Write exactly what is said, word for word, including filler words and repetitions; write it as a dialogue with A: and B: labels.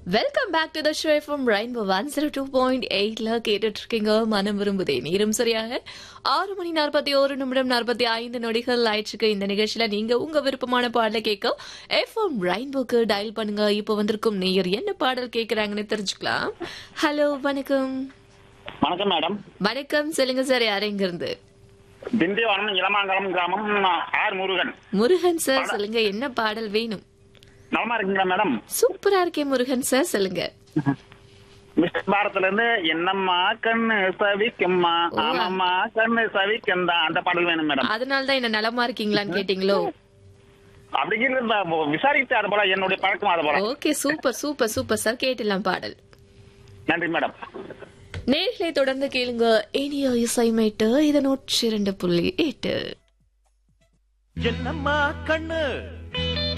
A: Welcome back to the show from rainbow one zero two point எயிட்ல கேட்டுட்டு இருக்கீங்க மனம் விரும்புதே. நேரம் சரியாக ஆறு மணி நாற்பத்தி ஒரு நிமிடம் நாற்பத்தி ஐந்து நொடிகள் ஆயிடுச்சுக்கு. இந்த நிகழ்ச்சியில நீங்க உங்க விருப்பமான பாடலை கேட்க எஃப்எம் ரெயின்போக்கு டயல் பண்ணுங்க. இப்போ வந்திருக்கும் நேயர் என்ன பாடல் கேட்கறாங்கன்னு தெரிஞ்சுக்கலாம். ஹலோ, வணக்கம்.
B: வணக்கம் மேடம்.
A: வணக்கம், சொல்லுங்க சார். யார் எங்க இருந்து?
B: திண்டிவனம் இளமாங்கலம் கிராமம் ஆர் முருகன்.
A: முருகன் சார், சொல்லுங்க என்ன பாடல் வேணும்?
B: நலமா இருக்கீங்களா மேடம்?
A: சூப்பரா இருக்கேன் முருகன் சார், சொல்லுங்க.
B: மிஸ்டர் பாரத்ல இருந்து என்னம்மா கண்ணு சவிக்கம்மா ஆமாம்மா கண்ணு சவிக்கந்தா அந்த பாடல் வேணும் மேடம்.
A: அதனாலதான் என்ன நலமா இருக்கீங்களான்னு கேட்டீங்களோ?
B: அப்படிங்கிறது விசாரித்து அது போல என்னுடைய பழக்கம் அது போல.
A: Okay, super super super sir, கேட்டலாம் பாடல்.
B: நன்றி மேடம்.
A: நேர்களை தொடர்ந்து கேளுங்க. இனிய இசைமேட்டு இது நூற்றி இரண்டு புள்ளி எட்டு.
C: என்னம்மா கண்ணு